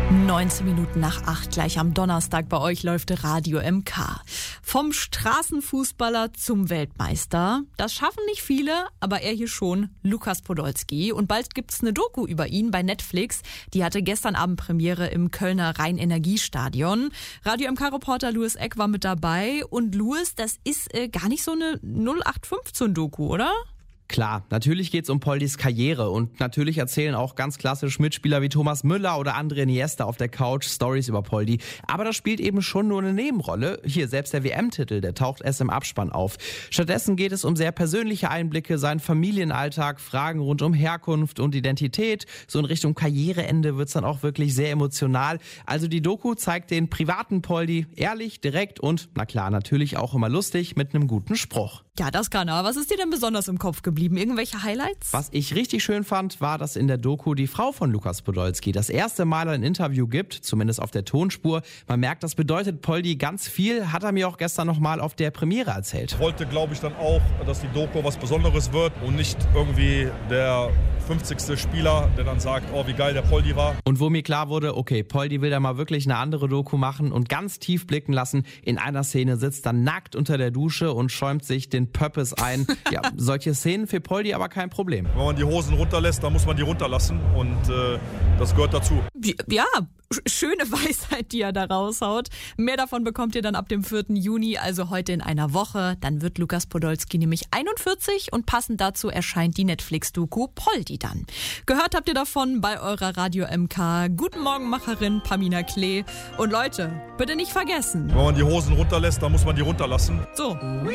19 Minuten nach 8 gleich am Donnerstag bei euch läuft Radio MK. Vom Straßenfußballer zum Weltmeister. Das schaffen nicht viele, aber er hier schon, Lukas Podolski. Und bald gibt's eine Doku über ihn bei Netflix. Die hatte gestern Abend Premiere im Kölner Rhein-Energiestadion. Radio MK-Reporter Louis Eck war mit dabei. Und Louis, das ist gar nicht so eine 0815-Doku, oder? Klar, natürlich geht's um Poldis Karriere und natürlich erzählen auch ganz klassisch Mitspieler wie Thomas Müller oder André Iniesta auf der Couch Stories über Poldi. Aber das spielt eben schon nur eine Nebenrolle. Hier, selbst der WM-Titel, der taucht erst im Abspann auf. Stattdessen geht es um sehr persönliche Einblicke, seinen Familienalltag, Fragen rund um Herkunft und Identität. So in Richtung Karriereende wird's dann auch wirklich sehr emotional. Also die Doku zeigt den privaten Poldi ehrlich, direkt und, na klar, natürlich auch immer lustig mit einem guten Spruch. Ja, das kann er. Was ist dir denn besonders im Kopf geblieben? Irgendwelche Highlights? Was ich richtig schön fand, war, dass in der Doku die Frau von Lukas Podolski das erste Mal ein Interview gibt, zumindest auf der Tonspur. Man merkt, das bedeutet Poldi ganz viel, hat er mir auch gestern nochmal auf der Premiere erzählt. Ich wollte, glaube ich, dann auch, dass die Doku was Besonderes wird und nicht irgendwie der 50. Spieler, der dann sagt, oh, wie geil der Poldi war. Und wo mir klar wurde, okay, Poldi will da mal wirklich eine andere Doku machen und ganz tief blicken lassen. In einer Szene sitzt er nackt unter der Dusche und schäumt sich den Pöppes ein. Ja, solche Szenen für Poldi aber kein Problem. Wenn man die Hosen runterlässt, dann muss man die runterlassen und das gehört dazu. Ja, schöne Weisheit, die er da raushaut. Mehr davon bekommt ihr dann ab dem 4. Juni, also heute in einer Woche. Dann wird Lukas Podolski nämlich 41 und passend dazu erscheint die Netflix-Doku Poldi dann. Gehört habt ihr davon bei eurer Radio MK. Guten Morgen, Macherin Pamina Klee. Und Leute, bitte nicht vergessen. Wenn man die Hosen runterlässt, dann muss man die runterlassen. So.